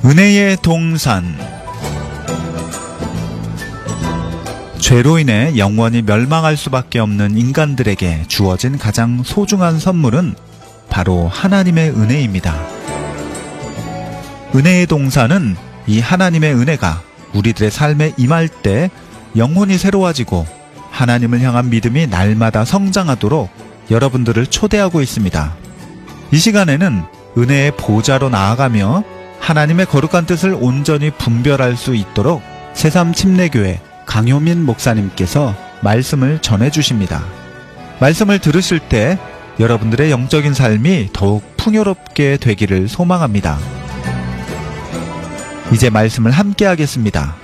은혜의 동산. 죄로 인해 영원히 멸망할 수밖에 없는 인간들에게 주어진 가장 소중한 선물은 바로 하나님의 은혜입니다. 은혜의 동산은 이 하나님의 은혜가 우리들의 삶에 임할 때 영혼이 새로워지고 하나님을 향한 믿음이 날마다 성장하도록 여러분들을 초대하고 있습니다. 이 시간에는 은혜의 보좌로 나아가며 하나님의 거룩한 뜻을 온전히 분별할 수 있도록 새삼침례교회 강효민 목사님께서 말씀을 전해주십니다. 말씀을 들으실 때 여러분들의 영적인 삶이 더욱 풍요롭게 되기를 소망합니다. 이제 말씀을 함께 하겠습니다.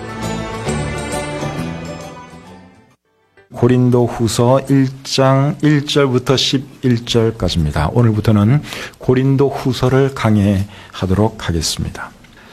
고린도후서 1장 1절부터 11절까지입니다. 오늘부터는 고린도후서를 강해하도록 하겠습니다.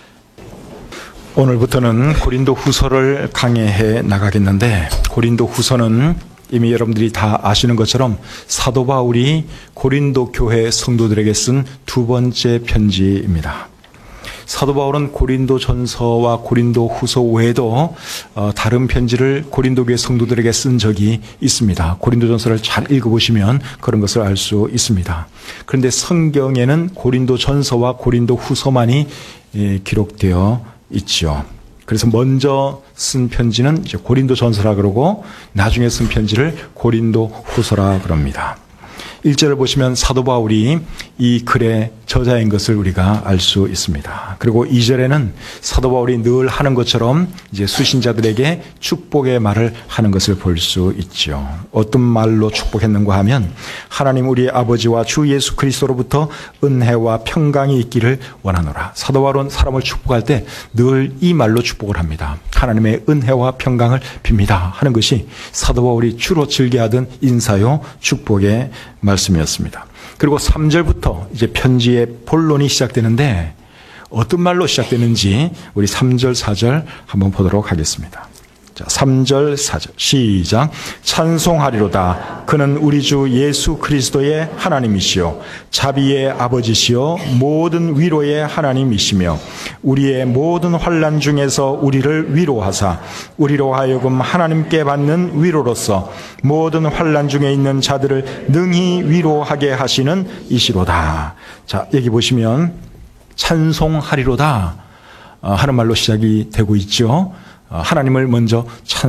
오늘부터는 고린도후서를 강해해 나가겠는데, 고린도후서는 이미 여러분들이 다 아시는 것처럼 사도 바울이 고린도 교회 성도들에게 쓴 두 번째 편지입니다. 사도 바울은 고린도 전서와 고린도 후서 외에도 다른 편지를 고린도 교회 성도들에게 쓴 적이 있습니다. 고린도 전서를 잘 읽어보시면 그런 것을 알 수 있습니다. 그런데 성경에는 고린도 전서와 고린도 후서만이 기록되어 있죠. 그래서 먼저 쓴 편지는 이제 고린도 전서라 그러고, 나중에 쓴 편지를 고린도 후서라 그럽니다. 1절을 보시면 사도 바울이 이 글의 저자인 것을 우리가 알 수 있습니다. 그리고 2절에는 사도 바울이 늘 하는 것처럼 이제 수신자들에게 축복의 말을 하는 것을 볼 수 있죠. 어떤 말로 축복했는가 하면, 하나님 우리 아버지와 주 예수 그리스도로부터 은혜와 평강이 있기를 원하노라. 사도 바울은 사람을 축복할 때 늘 이 말로 축복을 합니다. 하나님의 은혜와 평강을 빕니다 하는 것이 사도 바울이 주로 즐겨하던 인사요 축복의 말씀이었습니다. 그리고 3절부터 이제 편지의 본론이 시작되는데, 어떤 말로 시작되는지 우리 3절, 4절 한번 보도록 하겠습니다. 자, 3절, 4절 시작. 찬송하리로다. 그는 우리 주 예수 그리스도의 하나님이시요 자비의 아버지시요 모든 위로의 하나님이시며, 우리의 모든 환난 중에서 우리를 위로하사 우리로 하여금 하나님께 받는 위로로서 모든 환난 중에 있는 자들을 능히 위로하게 하시는 이시로다. 자, 여기 보시면 찬송하리로다 하는 말로 시작이 되고 있죠. 하나님을 먼저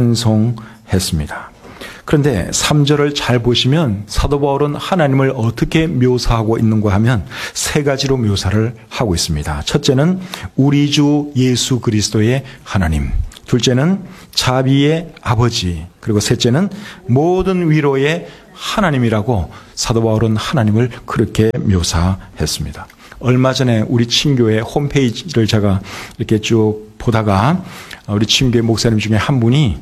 찬송했습니다. 그런데 3절을 잘 보시면 사도 바울은 하나님을 어떻게 묘사하고 있는가 하면 세 가지로 묘사를 하고 있습니다. 첫째는 우리 주 예수 그리스도의 하나님, 둘째는 자비의 아버지, 그리고 셋째는 모든 위로의 하나님이라고 사도 바울은 하나님을 그렇게 묘사했습니다. 얼마 전에 우리 친교회 홈페이지를 제가 이렇게 쭉 보다가 우리 친교회 목사님 중에 한 분이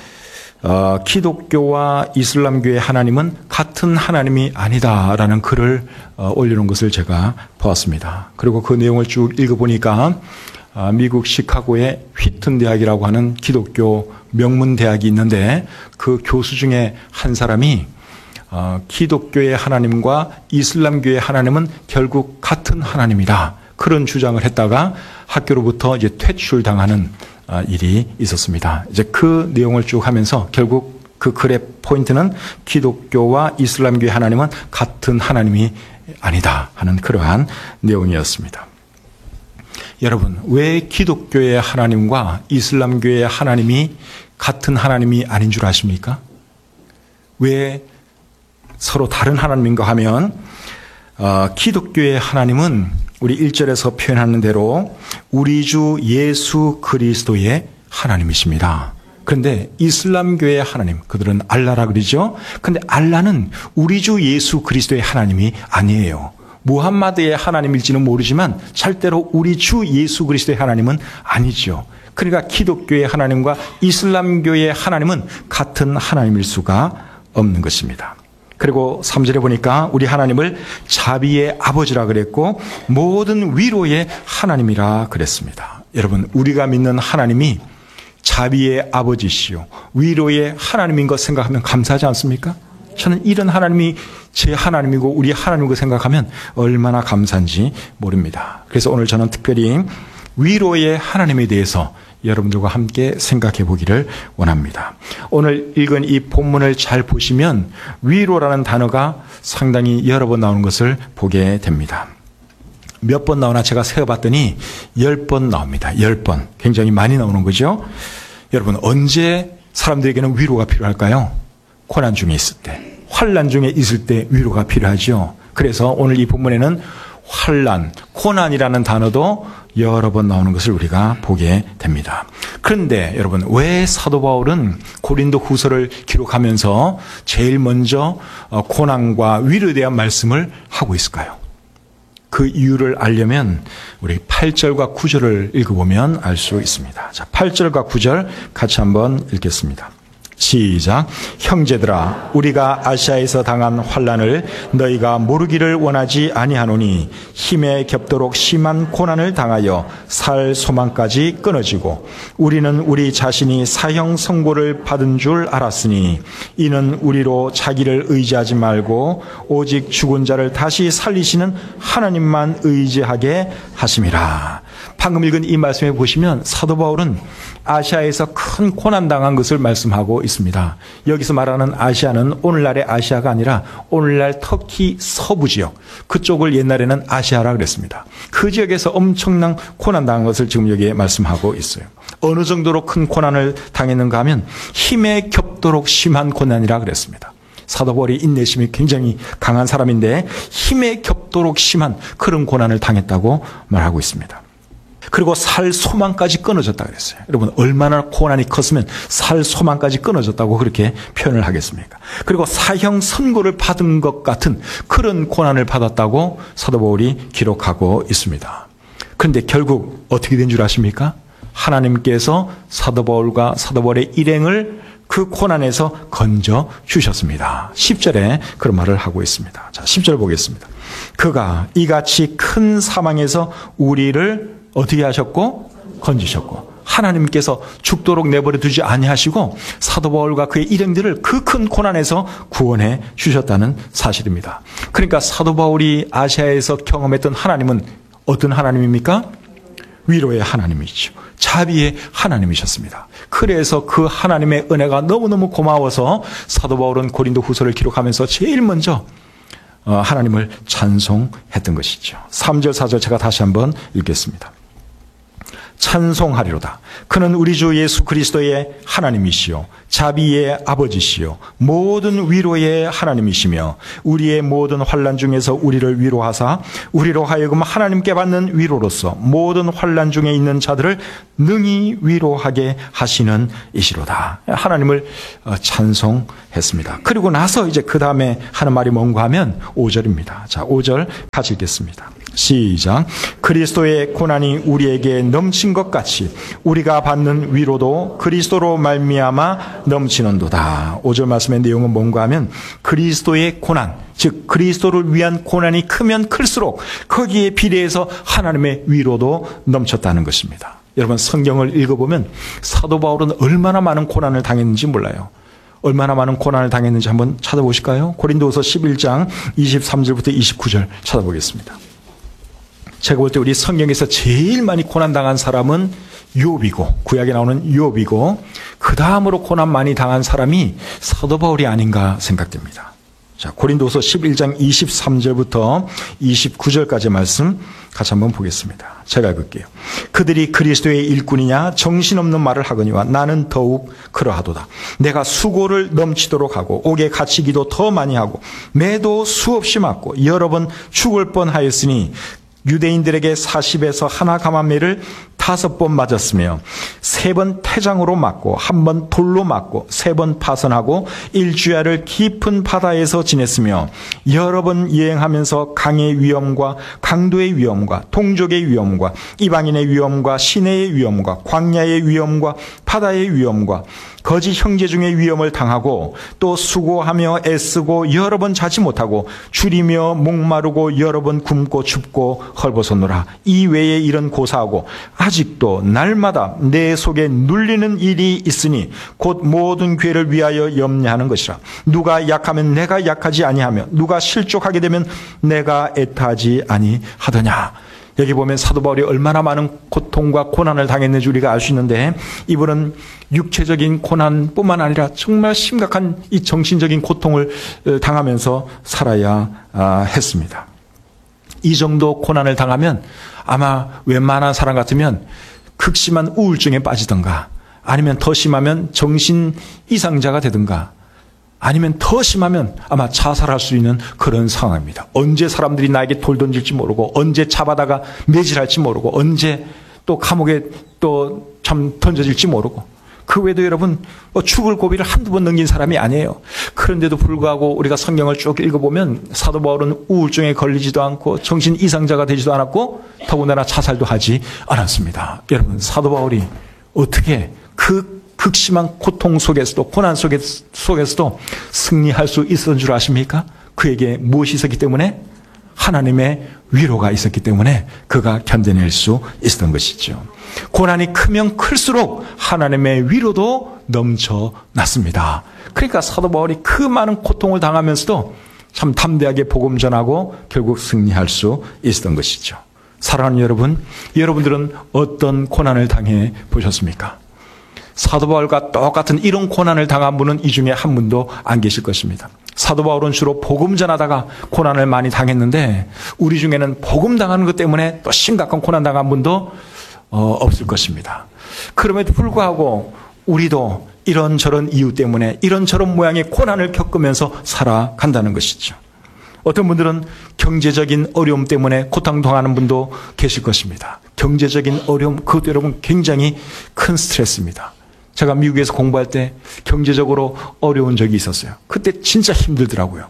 기독교와 이슬람교의 하나님은 같은 하나님이 아니다라는 글을 올려놓은 것을 제가 보았습니다. 그리고 그 내용을 쭉 읽어보니까 미국 시카고의 휘튼 대학이라고 하는 기독교 명문 대학이 있는데, 그 교수 중에 한 사람이 기독교의 하나님과 이슬람교의 하나님은 결국 같은 하나님이다, 그런 주장을 했다가 학교로부터 이제 퇴출당하는 일이 있었습니다. 이제 그 내용을 쭉 하면서 결국 그 글의 포인트는 기독교와 이슬람교의 하나님은 같은 하나님이 아니다 하는 그러한 내용이었습니다. 여러분, 왜 기독교의 하나님과 이슬람교의 하나님이 같은 하나님이 아닌 줄 아십니까? 왜 서로 다른 하나님인가 하면, 기독교의 하나님은 우리 1절에서 표현하는 대로 우리 주 예수 그리스도의 하나님이십니다. 그런데 이슬람교의 하나님, 그들은 알라라 그러죠. 그런데 알라는 우리 주 예수 그리스도의 하나님이 아니에요. 무함마드의 하나님일지는 모르지만 절대로 우리 주 예수 그리스도의 하나님은 아니죠. 그러니까 기독교의 하나님과 이슬람교의 하나님은 같은 하나님일 수가 없는 것입니다. 그리고 3절에 보니까 우리 하나님을 자비의 아버지라 그랬고 모든 위로의 하나님이라 그랬습니다. 여러분, 우리가 믿는 하나님이 자비의 아버지시요 위로의 하나님인 것 생각하면 감사하지 않습니까? 저는 이런 하나님이 제 하나님이고 우리 하나님이고 생각하면 얼마나 감사한지 모릅니다. 그래서 오늘 저는 특별히 위로의 하나님에 대해서 여러분들과 함께 생각해 보기를 원합니다. 오늘 읽은 이 본문을 잘 보시면 위로라는 단어가 상당히 여러 번 나오는 것을 보게 됩니다. 몇 번 나오나 제가 세어봤더니 10번 나옵니다. 10번. 굉장히 많이 나오는 거죠. 여러분, 언제 사람들에게는 위로가 필요할까요? 고난 중에 있을 때, 환난 중에 있을 때 위로가 필요하죠. 그래서 오늘 이 본문에는 환난, 고난이라는 단어도 여러 번 나오는 것을 우리가 보게 됩니다. 그런데 여러분, 왜 사도 바울은 고린도 후서를 기록하면서 제일 먼저 고난과 위로에 대한 말씀을 하고 있을까요? 그 이유를 알려면 우리 8절과 9절을 읽어보면 알 수 있습니다. 자, 8절과 9절 같이 한번 읽겠습니다. 시작. 형제들아, 우리가 아시아에서 당한 환난을 너희가 모르기를 원하지 아니하노니 힘에 겹도록 심한 고난을 당하여 살 소망까지 끊어지고 우리는 우리 자신이 사형 선고를 받은 줄 알았으니 이는 우리로 자기를 의지하지 말고 오직 죽은 자를 다시 살리시는 하나님만 의지하게 하심이라. 방금 읽은 이 말씀에 보시면 사도 바울은 아시아에서 큰 고난 당한 것을 말씀하고 있습니다. 여기서 말하는 아시아는 오늘날의 아시아가 아니라 오늘날 터키 서부 지역, 그쪽을 옛날에는 아시아라 그랬습니다. 그 지역에서 엄청난 고난 당한 것을 지금 여기에 말씀하고 있어요. 어느 정도로 큰 고난을 당했는가 하면 힘에 겹도록 심한 고난이라 그랬습니다. 사도 바울이 인내심이 굉장히 강한 사람인데 힘에 겹도록 심한 그런 고난을 당했다고 말하고 있습니다. 그리고 살 소망까지 끊어졌다 그랬어요. 여러분, 얼마나 고난이 컸으면 살 소망까지 끊어졌다고 그렇게 표현을 하겠습니까? 그리고 사형 선고를 받은 것 같은 그런 고난을 받았다고 사도 바울이 기록하고 있습니다. 그런데 결국 어떻게 된 줄 아십니까? 하나님께서 사도 바울과 사도 바울의 일행을 그 고난에서 건져 주셨습니다. 10절에 그런 말을 하고 있습니다. 자, 10절 보겠습니다. 그가 이같이 큰 사망에서 우리를 어떻게 하셨고? 건지셨고. 하나님께서 죽도록 내버려 두지 아니하시고 사도 바울과 그의 일행들을 그 큰 고난에서 구원해 주셨다는 사실입니다. 그러니까 사도 바울이 아시아에서 경험했던 하나님은 어떤 하나님입니까? 위로의 하나님이죠. 자비의 하나님이셨습니다. 그래서 그 하나님의 은혜가 너무너무 고마워서 사도 바울은 고린도 후서를 기록하면서 제일 먼저 하나님을 찬송했던 것이죠. 3절, 4절 제가 다시 한번 읽겠습니다. 찬송하리로다. 그는 우리 주 예수 그리스도의 하나님이시요 자비의 아버지시요 모든 위로의 하나님이시며 우리의 모든 환난 중에서 우리를 위로하사 우리로 하여금 하나님께 받는 위로로서 모든 환난 중에 있는 자들을 능히 위로하게 하시는 이시로다. 하나님을 찬송했습니다. 그리고 나서 이제 그 다음에 하는 말이 뭔가 하면 5절입니다. 자, 5절 같이 읽겠습니다. 시작. 그리스도의 고난이 우리에게 넘친 것 같이 우리가 받는 위로도 그리스도로 말미암아 넘치는도다. 5절 말씀의 내용은 뭔가 하면 그리스도의 고난, 즉 그리스도를 위한 고난이 크면 클수록 거기에 비례해서 하나님의 위로도 넘쳤다는 것입니다. 여러분, 성경을 읽어보면 사도 바울은 얼마나 많은 고난을 당했는지 몰라요. 얼마나 많은 고난을 당했는지 한번 찾아보실까요? 고린도후서 11장 23절부터 29절 찾아보겠습니다. 제가 볼 때 우리 성경에서 제일 많이 고난당한 사람은 욥이고, 구약에 나오는 욥이고, 그 다음으로 고난 많이 당한 사람이 사도 바울이 아닌가 생각됩니다. 자, 고린도서 11장 23절부터 29절까지 말씀 같이 한번 보겠습니다. 제가 읽을게요. 그들이 그리스도의 일꾼이냐 정신없는 말을 하거니와 나는 더욱 그러하도다. 내가 수고를 넘치도록 하고 옥에 갇히기도 더 많이 하고 매도 수없이 맞고 여러 번 죽을 뻔하였으니 유대인들에게 40에서 하나 감한매를 5번 맞았으며 3번 태장으로 맞고 1번 돌로 맞고 3번 파선하고 1주야를 깊은 바다에서 지냈으며 여러 번 여행하면서 강의 위험과 강도의 위험과 동족의 위험과 이방인의 위험과 시내의 위험과 광야의 위험과 바다의 위험과 거짓 형제 중의 위험을 당하고 또 수고하며 애쓰고 여러 번 자지 못하고 줄이며 목마르고 여러 번 굶고 춥고 헐벗었노라. 이 외에 이런 고사하고 아직도 날마다 내 속에 눌리는 일이 있으니 곧 모든 괴를 위하여 염려하는 것이라. 누가 약하면 내가 약하지 아니하며 누가 실족하게 되면 내가 애타지 아니하더냐. 여기 보면 사도 바울이 얼마나 많은 고통과 고난을 당했는지 우리가 알 수 있는데, 이분은 육체적인 고난뿐만 아니라 정말 심각한 이 정신적인 고통을 당하면서 살아야 했습니다. 이 정도 고난을 당하면 아마 웬만한 사람 같으면 극심한 우울증에 빠지던가, 아니면 더 심하면 정신 이상자가 되든가, 아니면 더 심하면 아마 자살할 수 있는 그런 상황입니다. 언제 사람들이 나에게 돌 던질지 모르고, 언제 잡아다가 매질할지 모르고, 언제 또 감옥에 또 참 던져질지 모르고, 그 외에도 여러분 죽을 고비를 한두 번 넘긴 사람이 아니에요. 그런데도 불구하고 우리가 성경을 쭉 읽어보면 사도 바울은 우울증에 걸리지도 않고 정신 이상자가 되지도 않았고 더군다나 자살도 하지 않았습니다. 여러분, 사도 바울이 어떻게 그 극심한 고통 속에서도, 고난 속에서도 승리할 수 있었던 줄 아십니까? 그에게 무엇이 있었기 때문에? 하나님의 위로가 있었기 때문에 그가 견뎌낼 수 있었던 것이죠. 고난이 크면 클수록 하나님의 위로도 넘쳐났습니다. 그러니까 사도 바울이 그 많은 고통을 당하면서도 참 담대하게 복음 전하고 결국 승리할 수 있었던 것이죠. 사랑하는 여러분, 여러분들은 어떤 고난을 당해 보셨습니까? 사도 바울과 똑같은 이런 고난을 당한 분은 이 중에 한 분도 안 계실 것입니다. 사도 바울은 주로 복음 전하다가 고난을 많이 당했는데, 우리 중에는 복음 당하는 것 때문에 또 심각한 고난 당한 분도 없을 것입니다. 그럼에도 불구하고 우리도 이런저런 이유 때문에 이런저런 모양의 고난을 겪으면서 살아간다는 것이죠. 어떤 분들은 경제적인 어려움 때문에 고통당하는 분도 계실 것입니다. 경제적인 어려움, 그것도 여러분 굉장히 큰 스트레스입니다. 제가 미국에서 공부할 때 경제적으로 어려운 적이 있었어요. 그때 진짜 힘들더라고요.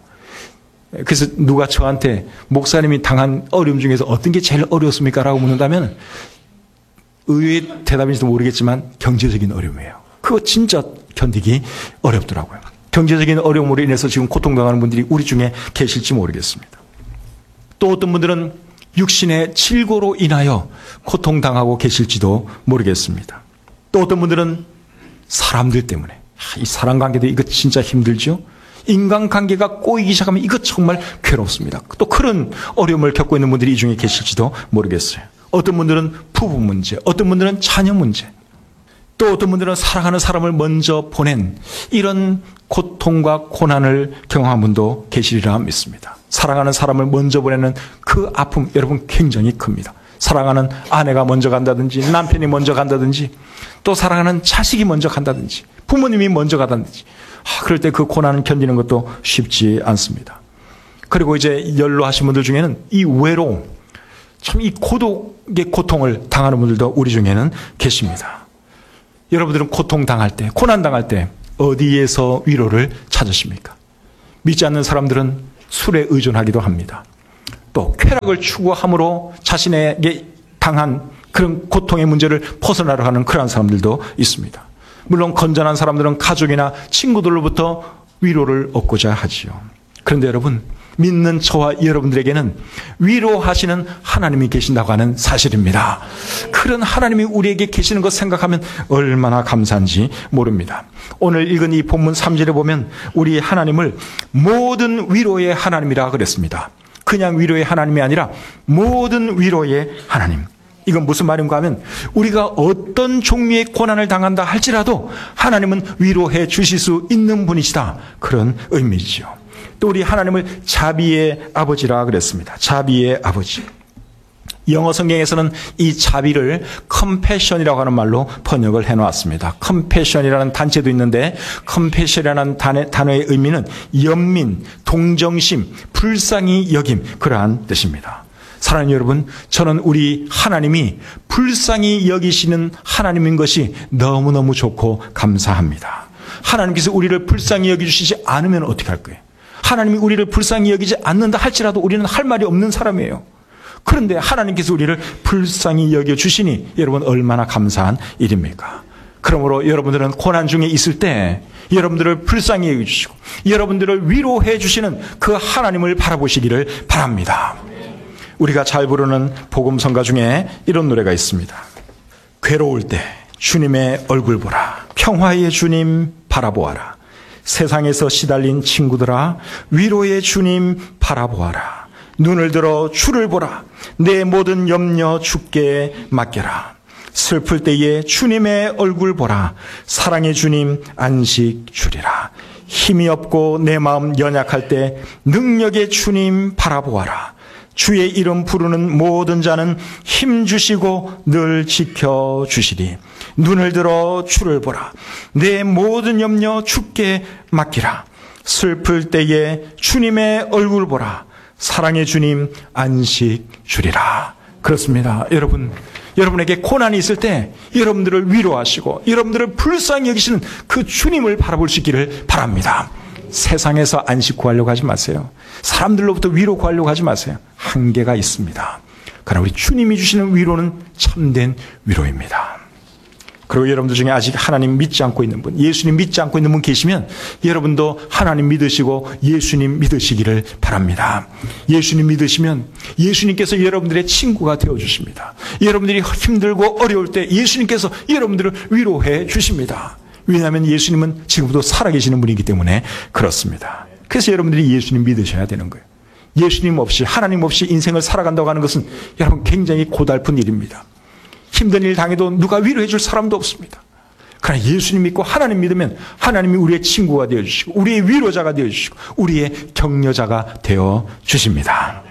그래서 누가 저한테 목사님이 당한 어려움 중에서 어떤 게 제일 어려웠습니까? 라고 묻는다면 의외의 대답인지도 모르겠지만 경제적인 어려움이에요. 그거 진짜 견디기 어렵더라고요. 경제적인 어려움으로 인해서 지금 고통당하는 분들이 우리 중에 계실지 모르겠습니다. 또 어떤 분들은 육신의 질고로 인하여 고통당하고 계실지도 모르겠습니다. 또 어떤 분들은 사람들 때문에, 이 사람관계도 이거 진짜 힘들죠. 인간관계가 꼬이기 시작하면 이거 정말 괴롭습니다. 또 그런 어려움을 겪고 있는 분들이 이 중에 계실지도 모르겠어요. 어떤 분들은 부부 문제, 어떤 분들은 자녀 문제, 또 어떤 분들은 사랑하는 사람을 먼저 보낸 이런 고통과 고난을 경험한 분도 계시리라 믿습니다. 사랑하는 사람을 먼저 보내는 그 아픔, 여러분 굉장히 큽니다. 사랑하는 아내가 먼저 간다든지, 남편이 먼저 간다든지, 또 사랑하는 자식이 먼저 간다든지, 부모님이 먼저 가다든지, 그럴 때 그 고난을 견디는 것도 쉽지 않습니다. 그리고 이제 연로하신 분들 중에는 이 외로움, 참 이 고독의 고통을 당하는 분들도 우리 중에는 계십니다. 여러분들은 고통당할 때, 고난당할 때 어디에서 위로를 찾으십니까? 믿지 않는 사람들은 술에 의존하기도 합니다. 또 쾌락을 추구함으로 자신에게 당한 그런 고통의 문제를 벗어나려 하는 그러한 사람들도 있습니다. 물론 건전한 사람들은 가족이나 친구들로부터 위로를 얻고자 하지요. 그런데 여러분, 믿는 저와 여러분들에게는 위로하시는 하나님이 계신다고 하는 사실입니다. 그런 하나님이 우리에게 계시는 것 생각하면 얼마나 감사한지 모릅니다. 오늘 읽은 이 본문 3절에 보면 우리 하나님을 모든 위로의 하나님이라 그랬습니다. 그냥 위로의 하나님이 아니라 모든 위로의 하나님. 이건 무슨 말인가 하면 우리가 어떤 종류의 고난을 당한다 할지라도 하나님은 위로해 주실 수 있는 분이시다. 그런 의미죠. 또 우리 하나님을 자비의 아버지라 그랬습니다. 자비의 아버지. 영어 성경에서는 이 자비를 compassion이라고 하는 말로 번역을 해놓았습니다. compassion이라는 단체도 있는데 compassion이라는 단어의 의미는 연민, 동정심, 불쌍히 여김, 그러한 뜻입니다. 사랑하는 여러분, 저는 우리 하나님이 불쌍히 여기시는 하나님인 것이 너무너무 좋고 감사합니다. 하나님께서 우리를 불쌍히 여기주시지 않으면 어떻게 할 거예요? 하나님이 우리를 불쌍히 여기지 않는다 할지라도 우리는 할 말이 없는 사람이에요. 그런데 하나님께서 우리를 불쌍히 여겨주시니 여러분 얼마나 감사한 일입니까? 그러므로 여러분들은 고난 중에 있을 때 여러분들을 불쌍히 여겨주시고 여러분들을 위로해 주시는 그 하나님을 바라보시기를 바랍니다. 우리가 잘 부르는 복음성가 중에 이런 노래가 있습니다. 괴로울 때 주님의 얼굴 보라. 평화의 주님 바라보아라. 세상에서 시달린 친구들아 위로의 주님 바라보아라. 눈을 들어 주를 보라. 내 모든 염려 주께 맡겨라. 슬플 때에 주님의 얼굴 보라. 사랑의 주님 안식 주리라. 힘이 없고 내 마음 연약할 때 능력의 주님 바라보아라. 주의 이름 부르는 모든 자는 힘 주시고 늘 지켜주시리. 눈을 들어 주를 보라. 내 모든 염려 주께 맡기라. 슬플 때에 주님의 얼굴 보라. 사랑의 주님 안식 주리라. 그렇습니다. 여러분에게 고난이 있을 때 여러분들을 위로하시고 여러분들을 불쌍히 여기시는 그 주님을 바라볼 수 있기를 바랍니다. 세상에서 안식 구하려고 하지 마세요. 사람들로부터 위로 구하려고 하지 마세요. 한계가 있습니다. 그러나 우리 주님이 주시는 위로는 참된 위로입니다. 그리고 여러분들 중에 아직 하나님 믿지 않고 있는 분, 예수님 믿지 않고 있는 분 계시면 여러분도 하나님 믿으시고 예수님 믿으시기를 바랍니다. 예수님 믿으시면 예수님께서 여러분들의 친구가 되어주십니다. 여러분들이 힘들고 어려울 때 예수님께서 여러분들을 위로해 주십니다. 왜냐하면 예수님은 지금도 살아계시는 분이기 때문에 그렇습니다. 그래서 여러분들이 예수님 믿으셔야 되는 거예요. 예수님 없이, 하나님 없이 인생을 살아간다고 하는 것은 여러분 굉장히 고달픈 일입니다. 힘든 일 당해도 누가 위로해 줄 사람도 없습니다. 그러나 예수님 믿고 하나님 믿으면 하나님이 우리의 친구가 되어주시고 우리의 위로자가 되어주시고 우리의 격려자가 되어주십니다.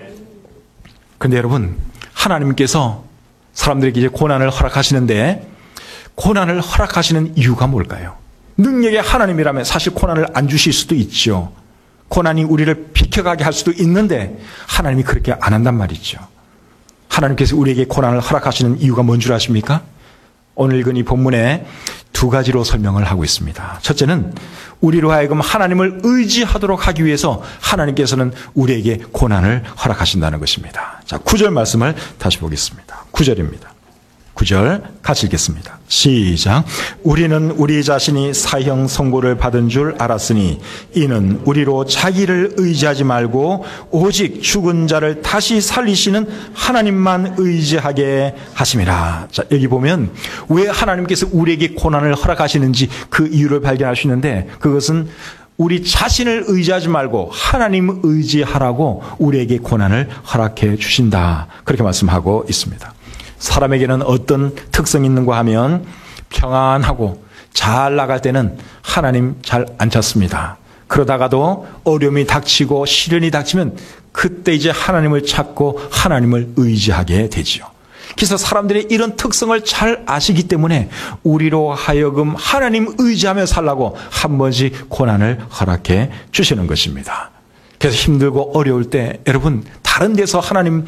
그런데 여러분, 하나님께서 사람들에게 이제 고난을 허락하시는데 고난을 허락하시는 이유가 뭘까요? 능력의 하나님이라면 사실 고난을 안 주실 수도 있죠. 고난이 우리를 비켜가게 할 수도 있는데 하나님이 그렇게 안 한단 말이죠. 하나님께서 우리에게 고난을 허락하시는 이유가 뭔 줄 아십니까? 오늘 읽은 이 본문에 두 가지로 설명을 하고 있습니다. 첫째는 우리로 하여금 하나님을 의지하도록 하기 위해서 하나님께서는 우리에게 고난을 허락하신다는 것입니다. 자, 9절 말씀을 다시 보겠습니다. 9절입니다. 9절 같이 읽겠습니다. 시작. 우리는 우리 자신이 사형 선고를 받은 줄 알았으니 이는 우리로 자기를 의지하지 말고 오직 죽은 자를 다시 살리시는 하나님만 의지하게 하심이라. 자, 여기 보면 왜 하나님께서 우리에게 고난을 허락하시는지 그 이유를 발견할 수 있는데 그것은 우리 자신을 의지하지 말고 하나님 의지하라고 우리에게 고난을 허락해 주신다. 그렇게 말씀하고 있습니다. 사람에게는 어떤 특성이 있는가 하면 평안하고 잘 나갈 때는 하나님 잘 안 찾습니다. 그러다가도 어려움이 닥치고 시련이 닥치면 그때 이제 하나님을 찾고 하나님을 의지하게 되지요. 그래서 사람들이 이런 특성을 잘 아시기 때문에 우리로 하여금 하나님 의지하며 살라고 한 번씩 고난을 허락해 주시는 것입니다. 그래서 힘들고 어려울 때 여러분 다른 데서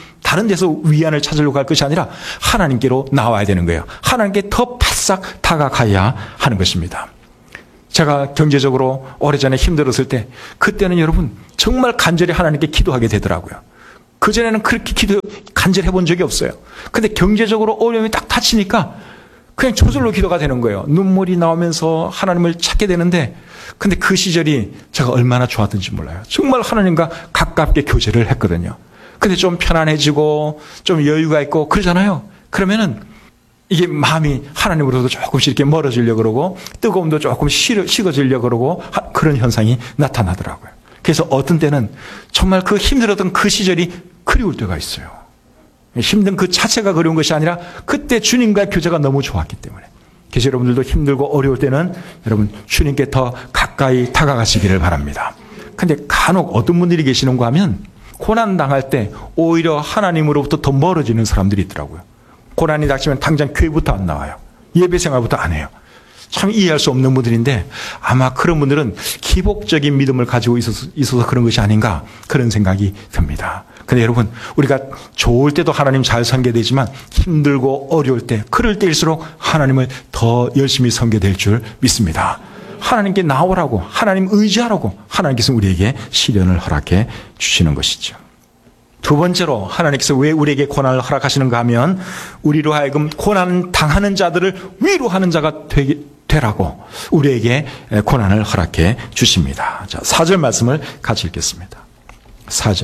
위안을 찾으려고 할 것이 아니라 하나님께로 나와야 되는 거예요. 하나님께 더 바싹 다가가야 하는 것입니다. 제가 경제적으로 오래전에 힘들었을 때 그때는 여러분 정말 간절히 하나님께 기도하게 되더라고요. 그전에는 그렇게 간절히 해본 적이 없어요. 근데 경제적으로 어려움이 딱 닥치니까 그냥 저절로 기도가 되는 거예요. 눈물이 나오면서 하나님을 찾게 되는데 근데 그 시절이 제가 얼마나 좋았던지 몰라요. 정말 하나님과 가깝게 교제를 했거든요. 근데 좀 편안해지고 좀 여유가 있고 그러잖아요. 그러면은 이게 마음이 하나님으로부터 조금씩 이렇게 멀어지려고 그러고 뜨거움도 조금 식어지려고 그러고 그런 현상이 나타나더라고요. 그래서 어떤 때는 정말 그 힘들었던 그 시절이 그리울 때가 있어요. 힘든 그 자체가 그리운 것이 아니라 그때 주님과의 교제가 너무 좋았기 때문에. 그래서 여러분들도 힘들고 어려울 때는 여러분 주님께 더 가까이 다가가시기를 바랍니다. 근데 간혹 어떤 분들이 계시는가 하면 고난 당할 때 오히려 하나님으로부터 더 멀어지는 사람들이 있더라고요. 고난이 닥치면 당장 교회부터 안 나와요. 예배 생활부터 안 해요. 참 이해할 수 없는 분들인데 아마 그런 분들은 기복적인 믿음을 가지고 있어서 그런 것이 아닌가 그런 생각이 듭니다. 근데 여러분 우리가 좋을 때도 하나님 잘 섬겨되지만 힘들고 어려울 때 그럴 때일수록 하나님을 더 열심히 섬겨될 줄 믿습니다. 하나님께 나오라고 하나님 의지하라고 하나님께서 우리에게 시련을 허락해 주시는 것이죠. 두 번째로 하나님께서 왜 우리에게 고난을 허락하시는가 하면 우리로 하여금 고난 당하는 자들을 위로하는 자가 되라고 우리에게 고난을 허락해 주십니다. 자, 4절 말씀을 같이 읽겠습니다. 4절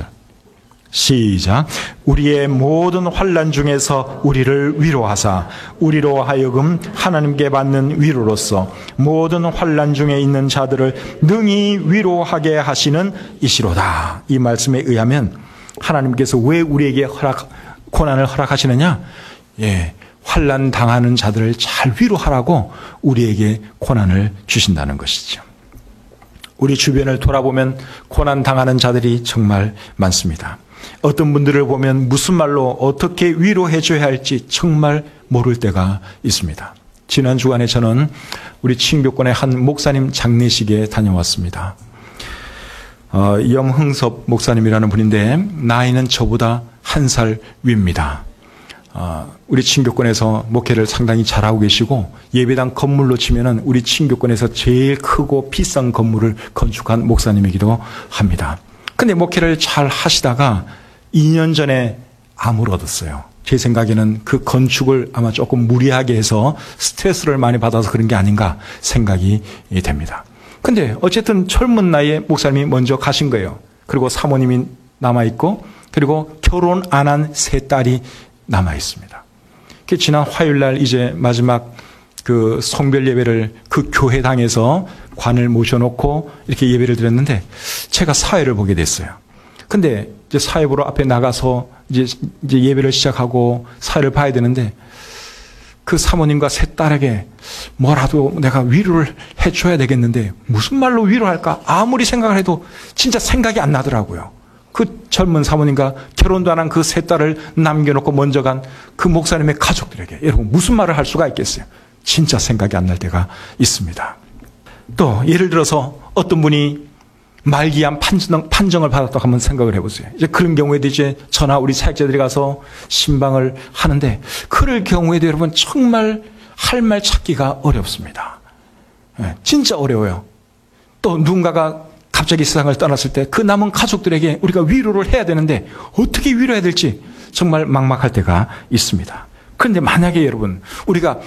시작. 우리의 모든 환난 중에서 우리를 위로하사 우리로 하여금 하나님께 받는 위로로서 모든 환난 중에 있는 자들을 능히 위로하게 하시는 이시로다. 이 말씀에 의하면 하나님께서 왜 우리에게 고난을 허락하시느냐? 예, 환난 당하는 자들을 잘 위로하라고 우리에게 고난을 주신다는 것이죠. 우리 주변을 돌아보면 고난 당하는 자들이 정말 많습니다. 어떤 분들을 보면 무슨 말로 어떻게 위로해 줘야 할지 정말 모를 때가 있습니다. 지난 주간에 저는 우리 친교권의 한 목사님 장례식에 다녀왔습니다. 염흥섭 목사님이라는 분인데 나이는 저보다 1살 위입니다. 우리 친교권에서 목회를 상당히 잘하고 계시고 예배당 건물로 치면은 우리 친교권에서 제일 크고 비싼 건물을 건축한 목사님이기도 합니다. 근데 목회를 잘 하시다가 2년 전에 암을 얻었어요. 제 생각에는 그 건축을 아마 조금 무리하게 해서 스트레스를 많이 받아서 그런 게 아닌가 생각이 됩니다. 근데 어쨌든 젊은 나이에 목사님이 먼저 가신 거예요. 그리고 사모님이 남아있고 그리고 결혼 안 한 세 딸이 남아있습니다. 지난 화요일 날 이제 마지막 그 성별 예배를 그 교회당에서 관을 모셔놓고 이렇게 예배를 드렸는데 제가 사회를 보게 됐어요. 근데 이제 사회 보러 앞에 나가서 이제 예배를 시작하고 사회를 봐야 되는데 그 사모님과 세 딸에게 뭐라도 내가 위로를 해줘야 되겠는데 무슨 말로 위로할까? 아무리 생각을 해도 진짜 생각이 안 나더라고요. 그 젊은 사모님과 결혼도 안 한 그 세 딸을 남겨놓고 먼저 간 그 목사님의 가족들에게 여러분 무슨 말을 할 수가 있겠어요? 진짜 생각이 안 날 때가 있습니다. 또 예를 들어서 어떤 분이 말기암 판정을 받았다고 한번 생각을 해보세요. 이제 그런 경우에도 이제 저나 우리 사역자들이 가서 신방을 하는데 그럴 경우에도 여러분 정말 할 말 찾기가 어렵습니다. 진짜 어려워요. 또 누군가가 갑자기 세상을 떠났을 때 그 남은 가족들에게 우리가 위로를 해야 되는데 어떻게 위로해야 될지 정말 막막할 때가 있습니다. 그런데 만약에 여러분 우리가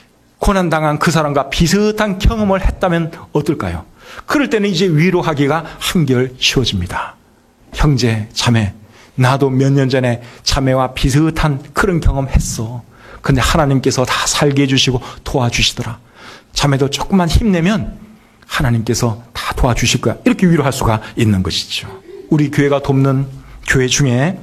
고난당한 그 사람과 비슷한 경험을 했다면 어떨까요? 그럴 때는 이제 위로하기가 한결 쉬워집니다. 형제, 자매, 나도 몇 년 전에 자매와 비슷한 그런 경험했어. 근데 하나님께서 다 살게 해주시고 도와주시더라. 자매도 조금만 힘내면 하나님께서 다 도와주실 거야. 이렇게 위로할 수가 있는 것이죠. 우리 교회가 돕는 교회 중에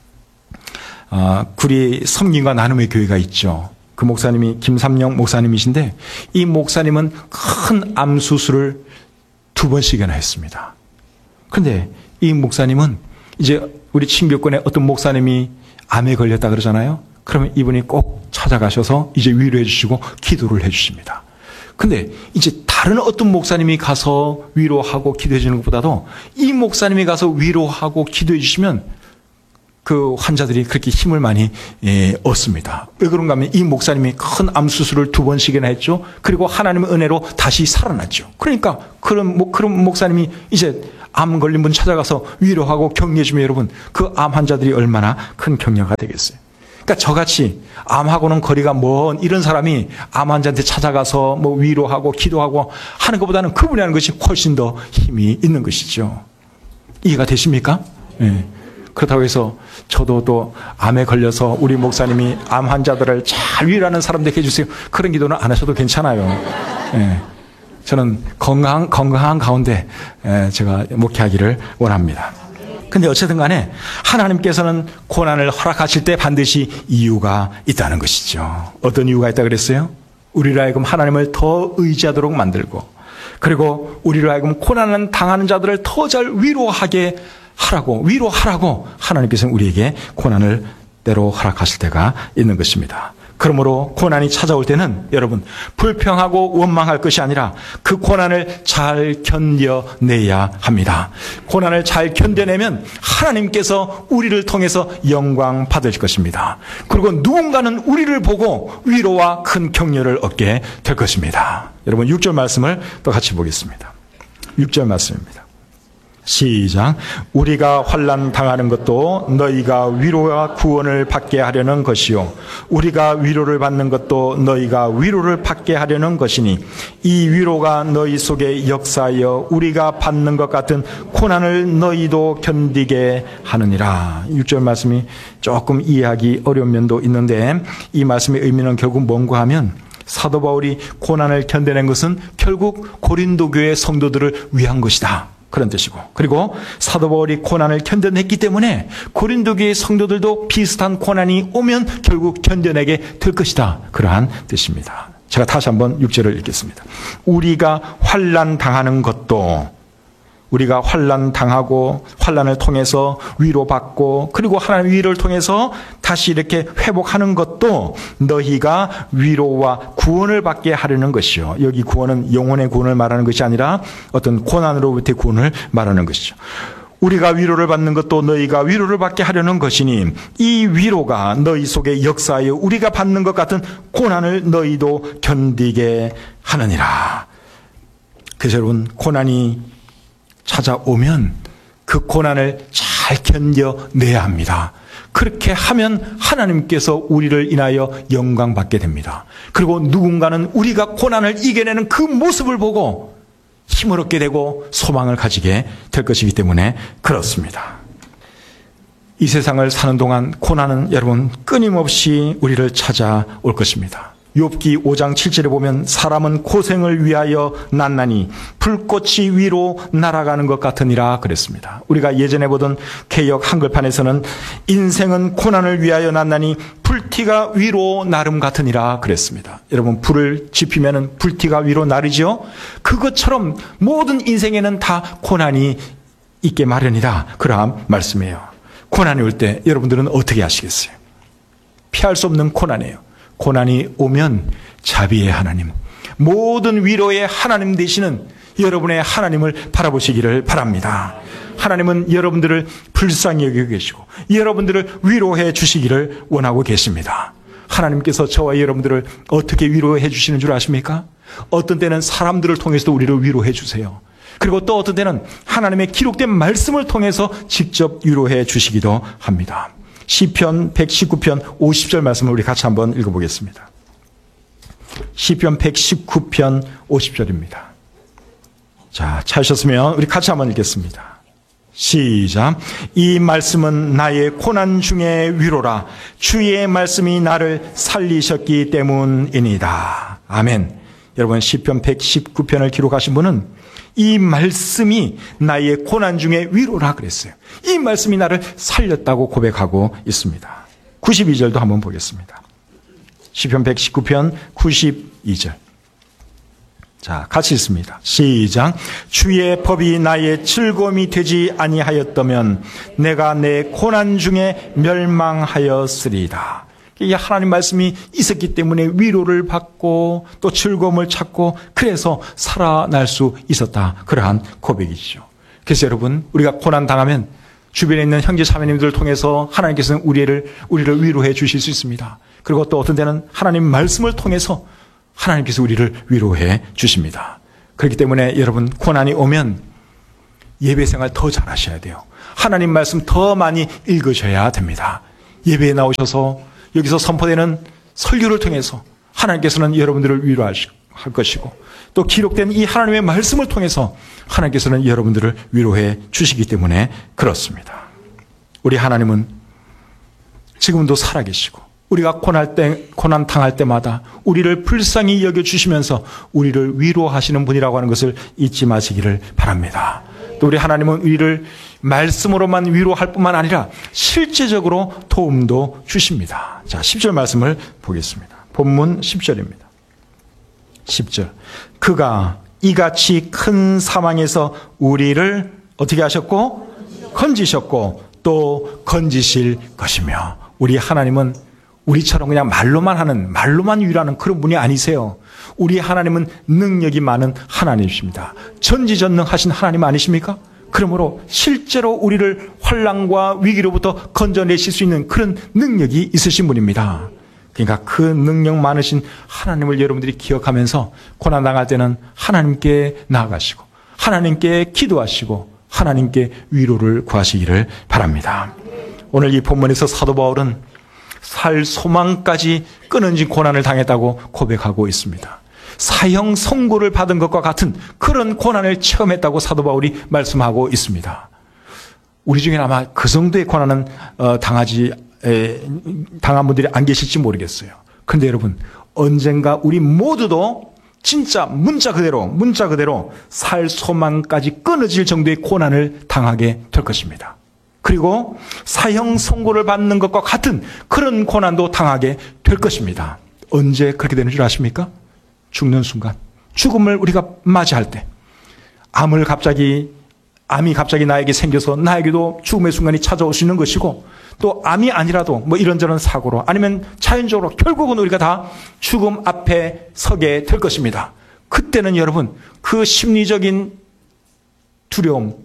구리 섬김과 나눔의 교회가 있죠. 그 목사님이 김삼영 목사님이신데 이 목사님은 큰 암 수술을 2번씩이나 했습니다. 그런데 이 목사님은 이제 우리 친교권에 어떤 목사님이 암에 걸렸다 그러잖아요. 그러면 이분이 꼭 찾아가셔서 이제 위로해 주시고 기도를 해 주십니다. 근데 이제 다른 어떤 목사님이 가서 위로하고 기도해 주는 것보다도 이 목사님이 가서 위로하고 기도해 주시면 그 환자들이 그렇게 힘을 많이 얻습니다. 왜 그런가 하면 이 목사님이 큰 암 수술을 2번씩이나 했죠. 그리고 하나님의 은혜로 다시 살아났죠. 그러니까 그런 목사님이 이제 암 걸린 분 찾아가서 위로하고 격려해 주면 여러분 그 암 환자들이 얼마나 큰 격려가 되겠어요. 그러니까 저같이 암하고는 거리가 먼 이런 사람이 암 환자한테 찾아가서 뭐 위로하고 기도하고 하는 것보다는 그분이 하는 것이 훨씬 더 힘이 있는 것이죠. 이해가 되십니까? 네. 그렇다고 해서 저도 또 암에 걸려서 우리 목사님이 암 환자들을 잘 위로하는 사람들에게 해주세요. 그런 기도는 안 하셔도 괜찮아요. 네. 저는 건강한 가운데 제가 목회하기를 원합니다. 근데 어쨌든 간에 하나님께서는 고난을 허락하실 때 반드시 이유가 있다는 것이죠. 어떤 이유가 있다 그랬어요? 우리로 하여금 하나님을 더 의지하도록 만들고 그리고 우리로 하여금 고난을 당하는 자들을 더 잘 위로하게 위로하라고 하나님께서는 우리에게 고난을 때로 허락하실 때가 있는 것입니다. 그러므로 고난이 찾아올 때는 여러분 불평하고 원망할 것이 아니라 그 고난을 잘 견뎌내야 합니다. 고난을 잘 견뎌내면 하나님께서 우리를 통해서 영광 받으실 것입니다. 그리고 누군가는 우리를 보고 위로와 큰 격려를 얻게 될 것입니다. 여러분 6절 말씀을 또 같이 보겠습니다. 6절 말씀입니다. 시작. 우리가 환난 당하는 것도 너희가 위로와 구원을 받게 하려는 것이요 우리가 위로를 받는 것도 너희가 위로를 받게 하려는 것이니 이 위로가 너희 속에 역사하여 우리가 받는 것 같은 고난을 너희도 견디게 하느니라. 6절 말씀이 조금 이해하기 어려운 면도 있는데 이 말씀의 의미는 결국 뭔가 하면 사도 바울이 고난을 견뎌낸 것은 결국 고린도 교회 성도들을 위한 것이다. 그런 뜻이고, 그리고 사도 바울이 고난을 견뎌냈기 때문에 고린도 교회 성도들도 비슷한 고난이 오면 결국 견뎌내게 될 것이다. 그러한 뜻입니다. 제가 다시 한번 6절을 읽겠습니다. 우리가 환난 당하는 것도, 우리가 환난 당하고 환난을 통해서 위로받고 그리고 하나님의 위로를 통해서 다시 이렇게 회복하는 것도 너희가 위로와 구원을 받게 하려는 것이요. 여기 구원은 영혼의 구원을 말하는 것이 아니라 어떤 고난으로부터의 구원을 말하는 것이죠. 우리가 위로를 받는 것도 너희가 위로를 받게 하려는 것이니 이 위로가 너희 속에 역사하여 우리가 받는 것 같은 고난을 너희도 견디게 하느니라. 그래서 여러분, 고난이 찾아오면 그 고난을 잘 견뎌내야 합니다. 그렇게 하면 하나님께서 우리를 인하여 영광 받게 됩니다. 그리고 누군가는 우리가 고난을 이겨내는 그 모습을 보고 힘을 얻게 되고 소망을 가지게 될 것이기 때문에 그렇습니다. 이 세상을 사는 동안 고난은 여러분 끊임없이 우리를 찾아올 것입니다. 욥기 5장 7절에 보면 사람은 고생을 위하여 났나니 불꽃이 위로 날아가는 것 같으니라 그랬습니다. 우리가 예전에 보던 개역 한글판에서는 인생은 고난을 위하여 났나니 불티가 위로 나름 같으니라 그랬습니다. 여러분, 불을 지피면 불티가 위로 나르죠. 그것처럼 모든 인생에는 다 고난이 있게 마련이다. 그러한 말씀이에요. 고난이 올 때 여러분들은 어떻게 하시겠어요? 피할 수 없는 고난이에요. 고난이 오면 자비의 하나님, 모든 위로의 하나님 되시는 여러분의 하나님을 바라보시기를 바랍니다. 하나님은 여러분들을 불쌍히 여기고 계시고 여러분들을 위로해 주시기를 원하고 계십니다. 하나님께서 저와 여러분들을 어떻게 위로해 주시는 줄 아십니까? 어떤 때는 사람들을 통해서도 우리를 위로해 주세요. 그리고 또 어떤 때는 하나님의 기록된 말씀을 통해서 직접 위로해 주시기도 합니다. 시편 119편 50절 말씀을 우리 같이 한번 읽어보겠습니다. 시편 119편 50절입니다. 자, 찾으셨으면 우리 같이 한번 읽겠습니다. 시작. 이 말씀은 나의 고난 중에 위로라. 주의 말씀이 나를 살리셨기 때문이니다. 아멘. 여러분, 시편 119편을 기록하신 분은 이 말씀이 나의 고난 중에 위로라 그랬어요. 이 말씀이 나를 살렸다고 고백하고 있습니다. 92절도 한번 보겠습니다. 시편 119편 92절. 자, 같이 읽습니다. 시작. 주의 법이 나의 즐거움이 되지 아니하였다면 내가 내 고난 중에 멸망하였으리다. 이 하나님 말씀이 있었기 때문에 위로를 받고 또 즐거움을 찾고 그래서 살아날 수 있었다. 그러한 고백이죠. 그래서 여러분, 우리가 고난 당하면 주변에 있는 형제 자매님들을 통해서 하나님께서는 우리를 위로해 주실 수 있습니다. 그리고 또 어떤 때는 하나님 말씀을 통해서 하나님께서 우리를 위로해 주십니다. 그렇기 때문에 여러분, 고난이 오면 예배 생활 더 잘하셔야 돼요. 하나님 말씀 더 많이 읽으셔야 됩니다. 예배에 나오셔서 여기서 선포되는 설교를 통해서 하나님께서는 여러분들을 위로할 것이고 또 기록된 이 하나님의 말씀을 통해서 하나님께서는 여러분들을 위로해 주시기 때문에 그렇습니다. 우리 하나님은 지금도 살아계시고 우리가 고난 당할 때마다 우리를 불쌍히 여겨주시면서 우리를 위로하시는 분이라고 하는 것을 잊지 마시기를 바랍니다. 또 우리 하나님은 우리를 말씀으로만 위로할 뿐만 아니라 실제적으로 도움도 주십니다. 자, 10절 말씀을 보겠습니다. 본문 10절입니다. 10절. 그가 이같이 큰 사망에서 우리를 어떻게 하셨고? 건지셨고 또 건지실 것이며. 우리 하나님은 우리처럼 그냥 말로만 위로하는 그런 분이 아니세요. 우리 하나님은 능력이 많은 하나님이십니다. 전지전능하신 하나님 아니십니까? 그러므로 실제로 우리를 환난과 위기로부터 건져내실 수 있는 그런 능력이 있으신 분입니다. 그러니까 그 능력 많으신 하나님을 여러분들이 기억하면서 고난당할 때는 하나님께 나아가시고 하나님께 기도하시고 하나님께 위로를 구하시기를 바랍니다. 오늘 이 본문에서 사도 바울은 살 소망까지 끊어진 고난을 당했다고 고백하고 있습니다. 사형 선고를 받은 것과 같은 그런 고난을 체험했다고 사도 바울이 말씀하고 있습니다. 우리 중에 아마 그 정도의 고난은 당한 분들이 안 계실지 모르겠어요. 그런데 여러분, 언젠가 우리 모두도 진짜 문자 그대로 살 소망까지 끊어질 정도의 고난을 당하게 될 것입니다. 그리고 사형 선고를 받는 것과 같은 그런 고난도 당하게 될 것입니다. 언제 그렇게 되는 줄 아십니까? 죽는 순간, 죽음을 우리가 맞이할 때, 암이 갑자기 나에게 생겨서 나에게도 죽음의 순간이 찾아올 수 있는 것이고, 또 암이 아니라도 뭐 이런저런 사고로 아니면 자연적으로 결국은 우리가 다 죽음 앞에 서게 될 것입니다. 그때는 여러분 그 심리적인 두려움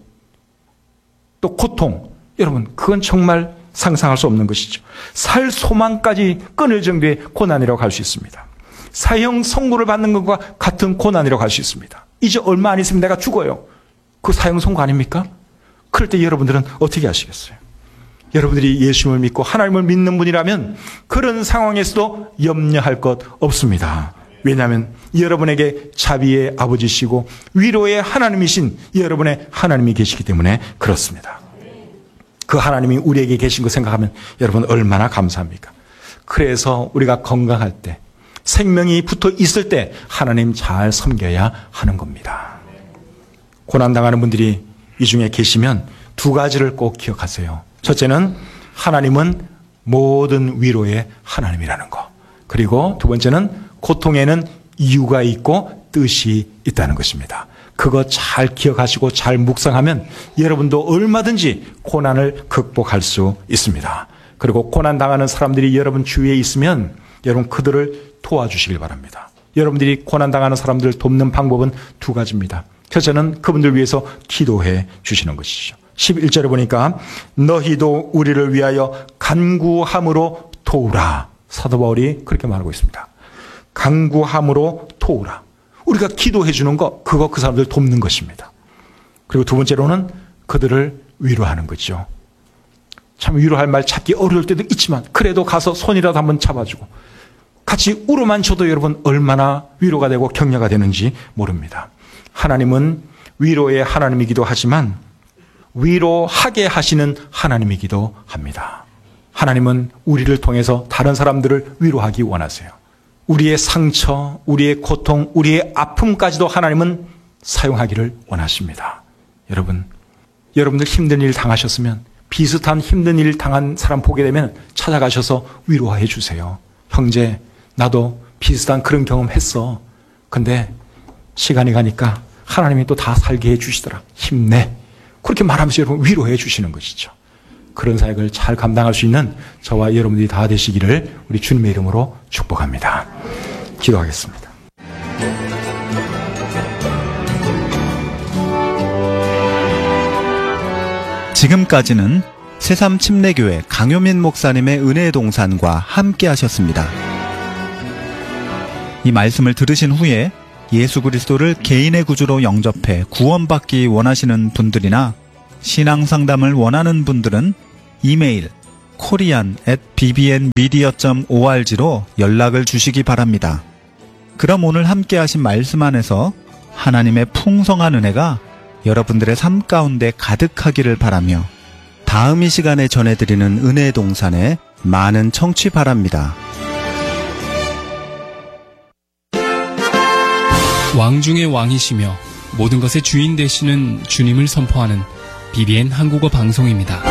또 고통, 여러분 그건 정말 상상할 수 없는 것이죠. 살 소망까지 끊을 정도의 고난이라고 할 수 있습니다. 사형 선고를 받는 것과 같은 고난이라고 할 수 있습니다. 이제 얼마 안 있으면 내가 죽어요. 그 사형 선고 아닙니까? 그럴 때 여러분들은 어떻게 하시겠어요? 여러분들이 예수님을 믿고 하나님을 믿는 분이라면 그런 상황에서도 염려할 것 없습니다. 왜냐하면 여러분에게 자비의 아버지시고 위로의 하나님이신 여러분의 하나님이 계시기 때문에 그렇습니다. 그 하나님이 우리에게 계신 거 생각하면 여러분 얼마나 감사합니까? 그래서 우리가 건강할 때, 생명이 붙어 있을 때 하나님 잘 섬겨야 하는 겁니다. 고난당하는 분들이 이 중에 계시면 두 가지를 꼭 기억하세요. 첫째는 하나님은 모든 위로의 하나님이라는 거. 그리고 두 번째는 고통에는 이유가 있고 뜻이 있다는 것입니다. 그거 잘 기억하시고 잘 묵상하면 여러분도 얼마든지 고난을 극복할 수 있습니다. 그리고 고난당하는 사람들이 여러분 주위에 있으면 여러분 그들을 도와주시길 바랍니다. 여러분들이 고난당하는 사람들을 돕는 방법은 두 가지입니다. 첫째는 그분들 위해서 기도해 주시는 것이죠. 11절에 보니까 너희도 우리를 위하여 간구함으로 도우라. 사도 바울이 그렇게 말하고 있습니다. 간구함으로 도우라. 우리가 기도해 주는 거, 그거 그 사람들 돕는 것입니다. 그리고 두 번째로는 그들을 위로하는 거죠. 참 위로할 말 찾기 어려울 때도 있지만 그래도 가서 손이라도 한번 잡아주고 같이 울어만 줘도 여러분 얼마나 위로가 되고 격려가 되는지 모릅니다. 하나님은 위로의 하나님이기도 하지만 위로하게 하시는 하나님이기도 합니다. 하나님은 우리를 통해서 다른 사람들을 위로하기 원하세요. 우리의 상처, 우리의 고통, 우리의 아픔까지도 하나님은 사용하기를 원하십니다. 여러분들 힘든 일 당하셨으면 비슷한 힘든 일 당한 사람 보게 되면 찾아가셔서 위로해 주세요. 형제, 나도 비슷한 그런 경험 했어. 근데 시간이 가니까 하나님이 또 다 살게 해 주시더라. 힘내. 그렇게 말하면서 여러분 위로해 주시는 것이죠. 그런 사역을 잘 감당할 수 있는 저와 여러분들이 다 되시기를 우리 주님의 이름으로 축복합니다. 기도하겠습니다. 지금까지는 새삼침례교회 강효민 목사님의 은혜의 동산과 함께 하셨습니다. 이 말씀을 들으신 후에 예수 그리스도를 개인의 구주로 영접해 구원받기 원하시는 분들이나 신앙상담을 원하는 분들은 이메일 korean@bbnmedia.org로 연락을 주시기 바랍니다. 그럼 오늘 함께 하신 말씀 안에서 하나님의 풍성한 은혜가 여러분들의 삶 가운데 가득하기를 바라며 다음 이 시간에 전해드리는 은혜의 동산에 많은 청취 바랍니다. 왕 중의 왕이시며 모든 것의 주인 되시는 주님을 선포하는 BBN 한국어 방송입니다.